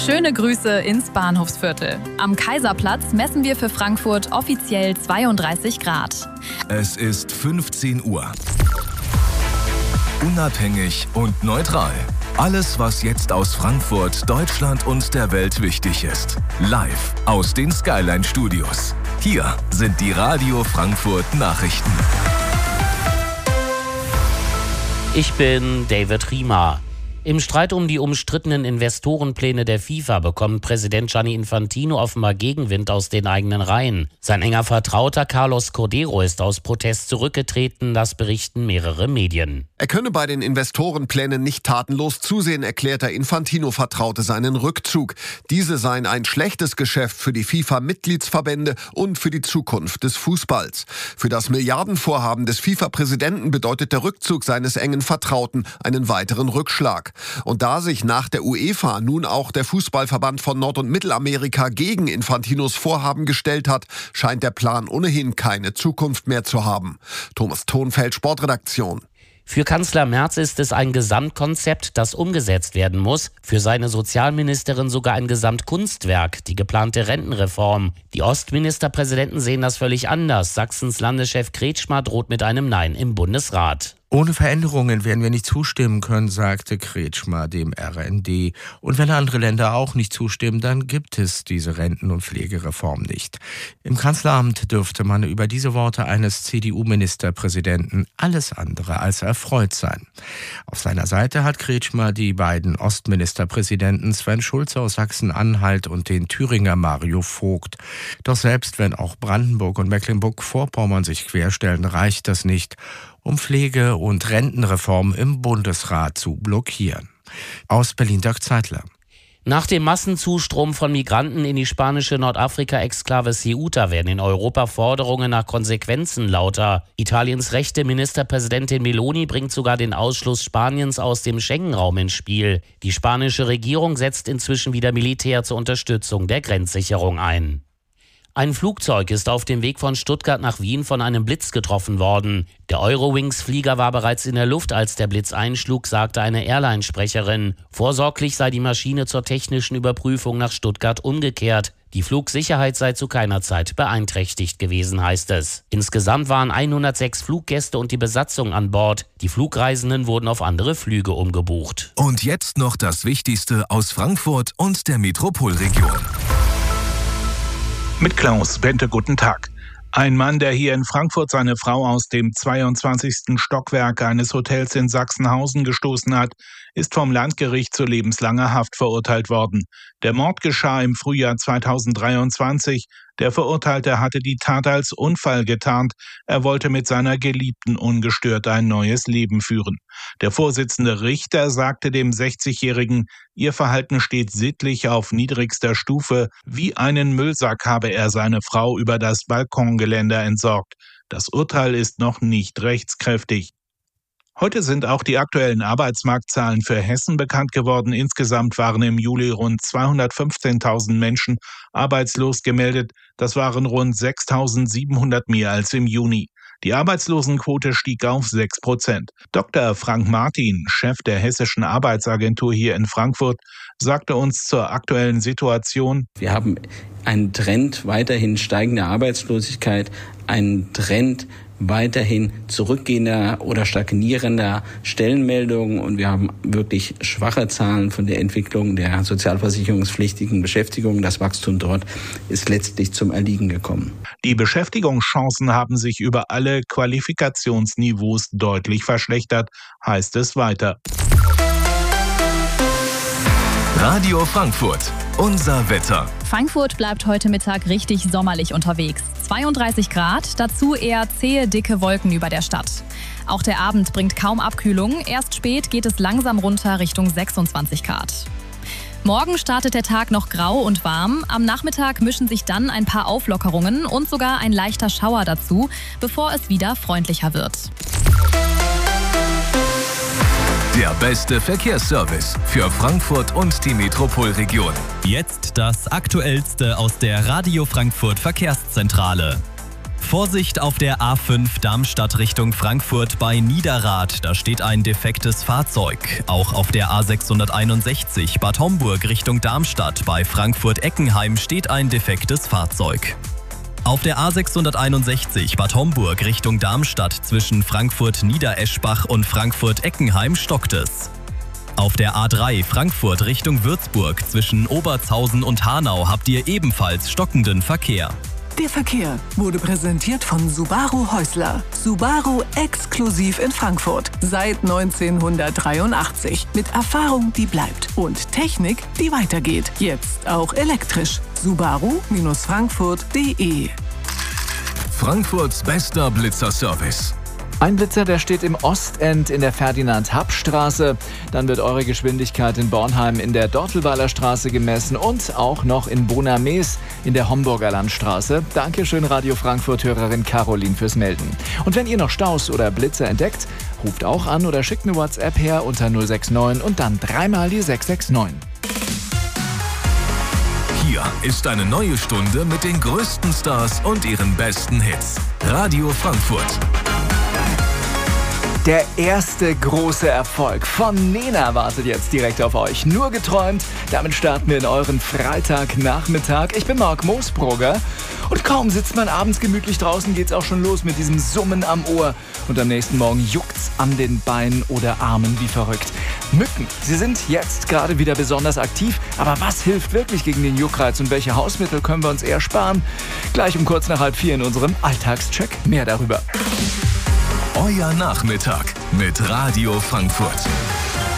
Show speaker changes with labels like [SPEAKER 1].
[SPEAKER 1] Schöne Grüße ins Bahnhofsviertel. Am Kaiserplatz messen wir für Frankfurt offiziell 32 Grad.
[SPEAKER 2] Es ist 15 Uhr. Unabhängig und neutral. Alles, was jetzt aus Frankfurt, Deutschland und der Welt wichtig ist. Live aus den Skyline-Studios. Hier sind die Radio Frankfurt Nachrichten.
[SPEAKER 3] Ich bin David Riemer. Im Streit um die umstrittenen Investorenpläne der FIFA bekommt Präsident Gianni Infantino offenbar Gegenwind aus den eigenen Reihen. Sein enger Vertrauter Carlos Cordeiro ist aus Protest zurückgetreten, das berichten mehrere Medien.
[SPEAKER 4] Er könne bei den Investorenplänen nicht tatenlos zusehen, erklärt der Infantino-Vertraute seinen Rückzug. Diese seien ein schlechtes Geschäft für die FIFA-Mitgliedsverbände und für die Zukunft des Fußballs. Für das Milliardenvorhaben des FIFA-Präsidenten bedeutet der Rückzug seines engen Vertrauten einen weiteren Rückschlag. Und da sich nach der UEFA nun auch der Fußballverband von Nord- und Mittelamerika gegen Infantinos Vorhaben gestellt hat, scheint der Plan ohnehin keine Zukunft mehr zu haben. Thomas Thonfeld, Sportredaktion.
[SPEAKER 3] Für Kanzler Merz ist es ein Gesamtkonzept, das umgesetzt werden muss. Für seine Sozialministerin sogar ein Gesamtkunstwerk, die geplante Rentenreform. Die Ostministerpräsidenten sehen das völlig anders. Sachsens Landeschef Kretschmer droht mit einem Nein im Bundesrat.
[SPEAKER 5] Ohne Veränderungen werden wir nicht zustimmen können, sagte Kretschmer dem RND. Und wenn andere Länder auch nicht zustimmen, dann gibt es diese Renten- und Pflegereform nicht. Im Kanzleramt dürfte man über diese Worte eines CDU-Ministerpräsidenten alles andere als erfreut sein. Auf seiner Seite hat Kretschmer die beiden Ostministerpräsidenten Sven Schulze aus Sachsen-Anhalt und den Thüringer Mario Vogt. Doch selbst wenn auch Brandenburg und Mecklenburg-Vorpommern sich querstellen, reicht das nicht, um Pflege- und Rentenreform im Bundesrat zu blockieren. Aus Berlin Dirk Zeitler.
[SPEAKER 3] Nach dem Massenzustrom von Migranten in die spanische Nordafrika-Exklave Ceuta werden in Europa Forderungen nach Konsequenzen lauter. Italiens rechte Ministerpräsidentin Meloni bringt sogar den Ausschluss Spaniens aus dem Schengen-Raum ins Spiel. Die spanische Regierung setzt inzwischen wieder Militär zur Unterstützung der Grenzsicherung ein. Ein Flugzeug ist auf dem Weg von Stuttgart nach Wien von einem Blitz getroffen worden. Der Eurowings-Flieger war bereits in der Luft, als der Blitz einschlug, sagte eine Airline-Sprecherin. Vorsorglich sei die Maschine zur technischen Überprüfung nach Stuttgart umgekehrt. Die Flugsicherheit sei zu keiner Zeit beeinträchtigt gewesen, heißt es. Insgesamt waren 106 Fluggäste und die Besatzung an Bord. Die Flugreisenden wurden auf andere Flüge umgebucht.
[SPEAKER 2] Und jetzt noch das Wichtigste aus Frankfurt und der Metropolregion.
[SPEAKER 6] Mit Klaus Bente, guten Tag. Ein Mann, der hier in Frankfurt seine Frau aus dem 22. Stockwerk eines Hotels in Sachsenhausen gestoßen hat, ist vom Landgericht zu lebenslanger Haft verurteilt worden. Der Mord geschah im Frühjahr 2023. Der Verurteilte hatte die Tat als Unfall getarnt. Er wollte mit seiner Geliebten ungestört ein neues Leben führen. Der Vorsitzende Richter sagte dem 60-Jährigen, ihr Verhalten steht sittlich auf niedrigster Stufe. Wie einen Müllsack habe er seine Frau über das Balkongeländer entsorgt. Das Urteil ist noch nicht rechtskräftig. Heute sind auch die aktuellen Arbeitsmarktzahlen für Hessen bekannt geworden. Insgesamt waren im Juli rund 215.000 Menschen arbeitslos gemeldet. Das waren rund 6.700 mehr als im Juni. Die Arbeitslosenquote stieg auf 6%. Dr. Frank Martin, Chef der Hessischen Arbeitsagentur hier in Frankfurt, sagte uns zur aktuellen Situation:
[SPEAKER 7] Wir haben einen Trend weiterhin steigender Arbeitslosigkeit, einen Trend weiterhin zurückgehender oder stagnierender Stellenmeldungen und wir haben wirklich schwache Zahlen von der Entwicklung der sozialversicherungspflichtigen Beschäftigung. Das Wachstum dort ist letztlich zum Erliegen gekommen.
[SPEAKER 6] Die Beschäftigungschancen haben sich über alle Qualifikationsniveaus deutlich verschlechtert, heißt es weiter.
[SPEAKER 2] Radio Frankfurt, unser Wetter.
[SPEAKER 1] Frankfurt bleibt heute Mittag richtig sommerlich unterwegs. 32 Grad, dazu eher zähe, dicke Wolken über der Stadt. Auch der Abend bringt kaum Abkühlung. Erst spät geht es langsam runter Richtung 26 Grad. Morgen startet der Tag noch grau und warm. Am Nachmittag mischen sich dann ein paar Auflockerungen und sogar ein leichter Schauer dazu, bevor es wieder freundlicher wird.
[SPEAKER 2] Der beste Verkehrsservice für Frankfurt und die Metropolregion.
[SPEAKER 8] Jetzt das Aktuellste aus der Radio Frankfurt Verkehrszentrale. Vorsicht auf der A5 Darmstadt Richtung Frankfurt bei Niederrad. Da steht ein defektes Fahrzeug. Auch auf der A661 Bad Homburg Richtung Darmstadt bei Frankfurt-Eckenheim steht ein defektes Fahrzeug. Auf der A661 Bad Homburg Richtung Darmstadt zwischen Frankfurt-Niedereschbach und Frankfurt-Eckenheim stockt es. Auf der A3 Frankfurt Richtung Würzburg zwischen Obertshausen und Hanau habt ihr ebenfalls stockenden Verkehr.
[SPEAKER 9] Der Verkehr wurde präsentiert von Subaru Häusler. Subaru exklusiv in Frankfurt. Seit 1983. Mit Erfahrung, die bleibt. Und Technik, die weitergeht. Jetzt auch elektrisch. Subaru-Frankfurt.de.
[SPEAKER 2] Frankfurts bester Blitzerservice.
[SPEAKER 10] Ein Blitzer, der steht im Ostend in der Ferdinand-Happ-Straße. Dann wird eure Geschwindigkeit in Bornheim in der Dortelweiler Straße gemessen und auch noch in Bonames in der Homburger Landstraße. Dankeschön, Radio Frankfurt-Hörerin Caroline fürs Melden. Und wenn ihr noch Staus oder Blitzer entdeckt, ruft auch an oder schickt eine WhatsApp her unter 069 und dann dreimal die 669.
[SPEAKER 2] Hier ist eine neue Stunde mit den größten Stars und ihren besten Hits. Radio Frankfurt.
[SPEAKER 10] Der erste große Erfolg von Nena wartet jetzt direkt auf euch. Nur geträumt, damit starten wir in euren Freitagnachmittag. Ich bin Marc Moosbrugger und kaum sitzt man abends gemütlich draußen, geht's auch schon los mit diesem Summen am Ohr. Und am nächsten Morgen juckt's an den Beinen oder Armen wie verrückt. Mücken, sie sind jetzt gerade wieder besonders aktiv. Aber was hilft wirklich gegen den Juckreiz und welche Hausmittel können wir uns eher sparen? Gleich um kurz nach 3:30 in unserem Alltagscheck. Mehr darüber.
[SPEAKER 2] Euer Nachmittag mit Radio Frankfurt.